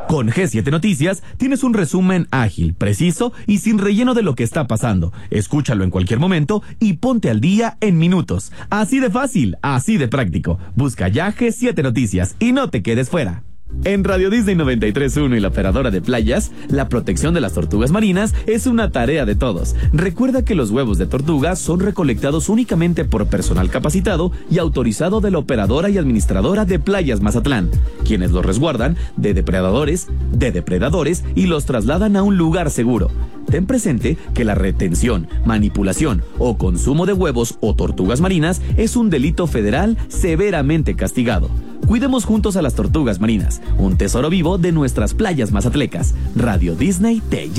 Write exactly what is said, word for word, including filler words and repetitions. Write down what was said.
Con G siete Noticias tienes un resumen ágil, preciso y sin relleno de lo que está pasando. Escúchalo en cualquier momento y ponte al día en minutos. Así de fácil, así de práctico. Busca ya G siete Noticias y no te quedes fuera. En Radio Disney noventa y tres punto uno y la operadora de playas, la protección de las tortugas marinas es una tarea de todos. Recuerda que los huevos de tortuga son recolectados únicamente por personal capacitado y autorizado de la operadora y administradora de Playas Mazatlán, quienes los resguardan de depredadores, de depredadores y los trasladan a un lugar seguro. Ten presente que la retención, manipulación o consumo de huevos o tortugas marinas es un delito federal severamente castigado. Cuidemos juntos a las tortugas marinas, un tesoro vivo de nuestras playas mazatlecas. Radio Disney te